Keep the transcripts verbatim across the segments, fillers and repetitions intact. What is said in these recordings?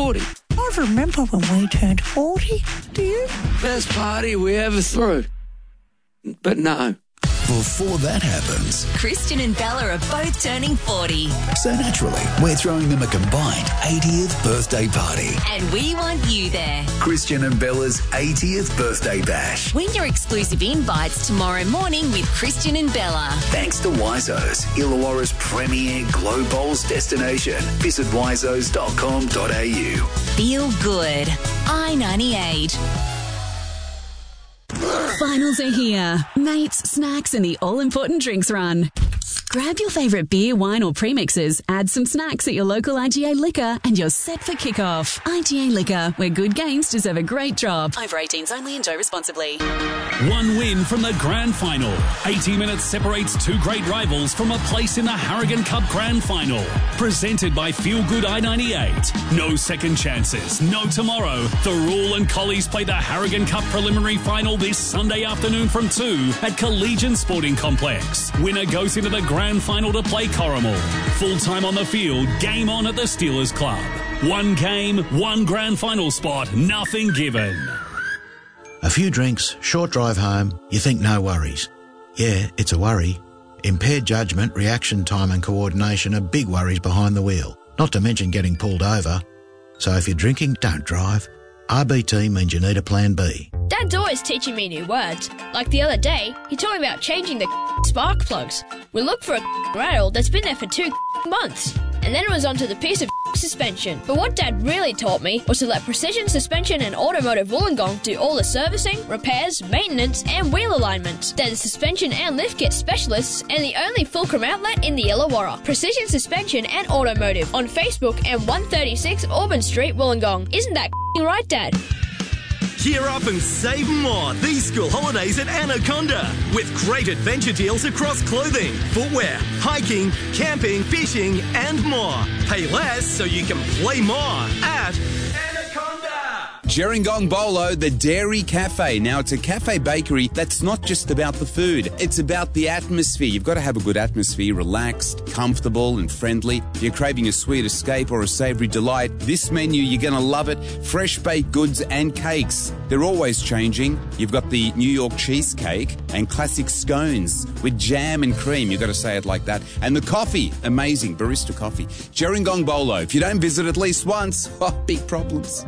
forty. I remember when we turned forty. Do you? Best party we ever threw. But no. Before that happens, Christian and Bella are both turning forty. so naturally, we're throwing them a combined eightieth birthday party. And we want you there. Christian and Bella's eightieth birthday bash. Win your exclusive invites tomorrow morning with Christian and Bella. Thanks to Wizo's, Illawarra's premier Glow Bowls destination. Visit wizos dot com dot a u. Feel good. I ninety-eight. Finals are here. Mates, snacks and the all-important drinks run. Grab your favourite beer, wine or premixes, add some snacks at your local I G A Liquor and you're set for kickoff. I G A Liquor, where good games deserve a great drop. Over eighteens only. Enjoy responsibly. One win from the grand final. eighty minutes separates two great rivals from a place in the Harrigan Cup grand final. Presented by Feel Good I ninety-eight. No second chances, no tomorrow. The Rule and Collies play the Harrigan Cup preliminary final this Sunday afternoon from two at Collegian Sporting Complex. Winner goes into the grand final to play Corrimal. Full time on the field, game on at the Steelers Club. One game, one grand final spot, nothing given. A few drinks, short drive home, you think no worries. Yeah, it's a worry. Impaired judgment, reaction time and coordination are big worries behind the wheel, not to mention getting pulled over. So if you're drinking, don't drive. R B T means you need a plan B. Dad's always teaching me new words. Like the other day, he told me about changing the spark plugs. We looked for a rattle that's been there for two months. And then it was onto the piece of suspension. But what Dad really taught me was to let Precision Suspension and Automotive Wollongong do all the servicing, repairs, maintenance and wheel alignment. They're the suspension and lift kit specialists and the only Fulcrum outlet in the Illawarra. Precision Suspension and Automotive on Facebook and one thirty-six Auburn Street, Wollongong. Isn't that right, Dad? Gear up and save more these school holidays at Anaconda with great adventure deals across clothing, footwear, hiking, camping, fishing and more. Pay less so you can play more at Gerringong Bolo, the Dairy Cafe. Now, it's a cafe bakery that's not just about the food. It's about the atmosphere. You've got to have a good atmosphere, relaxed, comfortable and friendly. You're craving a sweet escape or a savoury delight. This menu, you're going to love it. Fresh baked goods and cakes. They're always changing. You've got the New York cheesecake and classic scones with jam and cream. You've got to say it like that. And the coffee, amazing, barista coffee. Gerringong Bolo. If you don't visit at least once, oh, big problems.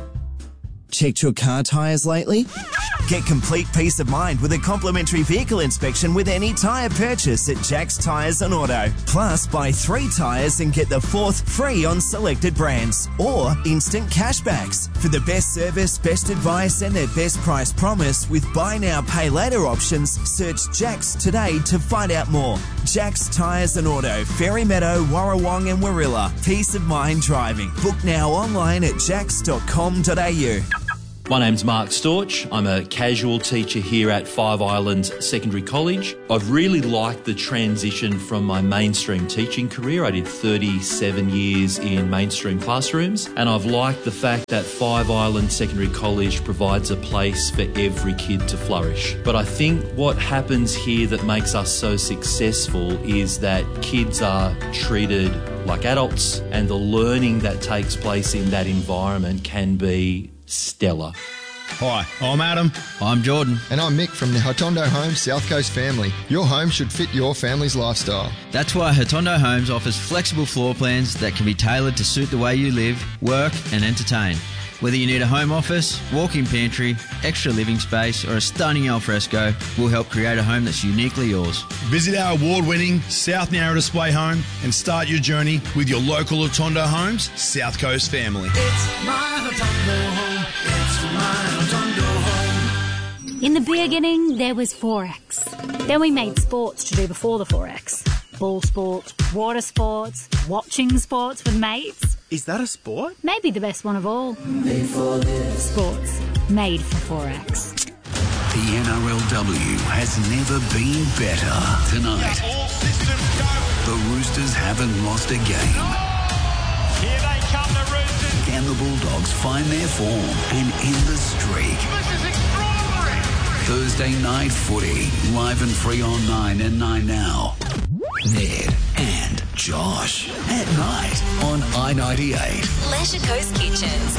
Checked your car tyres lately? Get complete peace of mind with a complimentary vehicle inspection with any tyre purchase at Jack's Tyres and Auto. Plus, buy three tyres and get the fourth free on selected brands. Or instant cashbacks. For the best service, best advice and their best price promise with buy now, pay later options, search Jack's today to find out more. Jack's Tyres and Auto, Fairy Meadow, Warrawong and Warilla. Peace of mind driving. Book now online at jacks dot com dot a u. My name's Mark Storch. I'm a casual teacher here at Five Islands Secondary College. I've really liked the transition from my mainstream teaching career. I did thirty-seven years in mainstream classrooms, and I've liked the fact that Five Islands Secondary College provides a place for every kid to flourish. But I think what happens here that makes us so successful is that kids are treated like adults, and the learning that takes place in that environment can be stellar. Hi, I'm Adam. I'm Jordan. And I'm Mick from the Hotondo Homes South Coast family. Your home should fit your family's lifestyle. That's why Hotondo Homes offers flexible floor plans that can be tailored to suit the way you live, work and entertain. Whether you need a home office, walk-in pantry, extra living space or a stunning alfresco, we'll help create a home that's uniquely yours. Visit our award-winning South Narra display home and start your journey with your local Hotondo Homes South Coast family. It's my Hotondo home. It's my Hotondo home. In the beginning, there was Forex. Then we made sports to do before the Forex. Ball sports, water sports, watching sports with mates. Is that a sport? Maybe the best one of all. Made for this. Sports. Made for Forex. The N R L W has never been better. Tonight, the Roosters haven't lost a game. Here they come, the Roosters. Can the Bulldogs find their form and end the streak? This is extraordinary. Thursday night footy, live and free on nine and nine now. Ned and Josh at night on I ninety-eight. Leisure Coast Kitchens.